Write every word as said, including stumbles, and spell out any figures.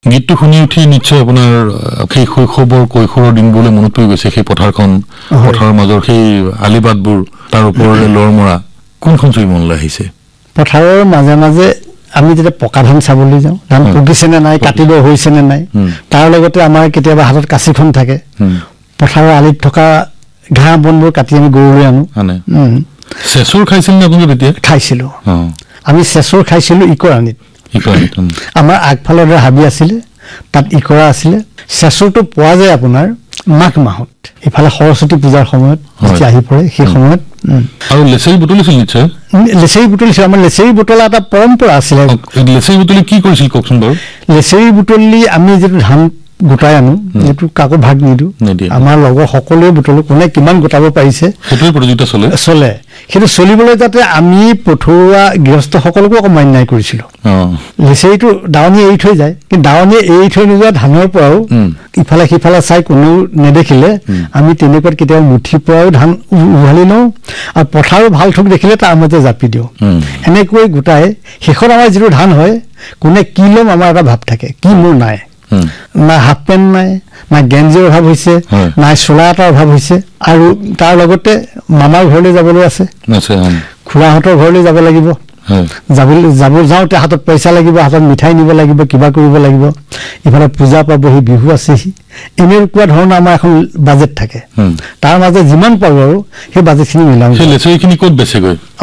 গীতটো শুনি উঠি নিশ্চয় আপোনাৰ সেই শৈশৱৰ কৈশোৰৰ দিনবোৰলৈ মনত পৰি গৈছে সেই পথাৰখন পথাৰৰ মাজৰ সেই আলিবাটবোৰ তাৰ ওপৰৰে লৰ মৰা কোনখন ছবি মনলৈ আহিছে পথাৰৰ মাজে মাজে আমি যেতিয়া পকা ধান চাবলৈ যাওঁ ধান পকিছে নে নাই কাটিব হৈছে নে নাই তাৰ লগতে আমাৰ কেতিয়াবা হাতত কাঁচিখন থাকে পথাৰৰ আলিত থকা ঘাঁহ বনবোৰ কাটি আমি গৰুলৈ আনো চেচুৰ খাইছিল নে আপুনি তেতিয়া খাইছিলো আমি চেচুৰ খাইছিলো ইকৰাণীত আমাৰ আগফালৰ হাবি আছিলে তাত ইকৰা আছিলে চেচুৰটো পোৱা যায় আপোনাৰ মাঘ মাহত ইফালে সৰস্বতী পূজাৰ সময়ত যেতিয়া আহি পৰে সেই সময়ত আৰু লেচেৰি বুটলিছিল নিশ্চয় লেচেৰি বুটলিছিল আমাৰ লেচেৰি বুটলা এটা পৰম্পৰা আছিলে লেচেৰি বুটলি কি কৰিছিল কওকচোন বাৰু লেচেৰি বুটলি আমি যিটো ধান গোটাই আনো এইটো কাকো ভাগ নিদিওঁ আমাৰ লগৰ সকলোৱে বুটলো কোনে কিমান গোটাব পাৰিছে সেইটোৱে প্ৰতিযোগিতা চলে চলে কিন্তু চলিবলৈ যাতে আমি পঠৰুৱা গৃহস্থসকলকো অকমান ন্যায় কৰিছিলো লেচেৰিটো দাৱনী এৰি থৈ যায় কিন্তু দাৱনীয়ে এৰি থৈ নোযোৱা ধানৰ পৰাও ইফালে সিফালে চাই কোনেও নেদেখিলে আমি তেনেকুৱাত কেতিয়াবা মুঠি পৰাও ধান উভালি লওঁ আৰু পথাৰো ভাল ঠোক দেখিলে তাৰ মাজতে জাপি দিওঁ এনেকৈ গোটাই শেষত আমাৰ যিটো ধান হয় কোনে কি ল'ম আমাৰ এটা ভাৱ থাকে কি মোৰ নাই না হাফ পেণ্ট নাই না গেঞ্জিৰ অভাৱ হৈছে নাই চোলা এটাৰ অভাৱ হৈছে আৰু তাৰ লগতে মামাৰ ঘৰলৈ যাবলৈ আছে খুৰাহঁতৰ ঘৰলৈ যাব লাগিব যাবলৈ যাব যাওঁতে হাতত পইচা লাগিব হাতত মিঠাই নিব লাগিব কিবা কৰিব লাগিব ইফালে পূজা পাবহি বিহু আছেহি এনেকুৱা ধৰণৰ আমাৰ এখন বাজেট থাকে তাৰ মাজে যিমান পাৰোঁ আৰু সেই বাজেটখিনি মিলাওঁ ক'ত বেচেগৈ